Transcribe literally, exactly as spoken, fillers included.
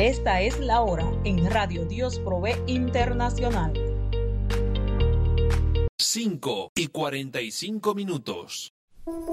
Esta es la hora en Radio Dios Provee Internacional. cinco y cuarenta y cinco minutos.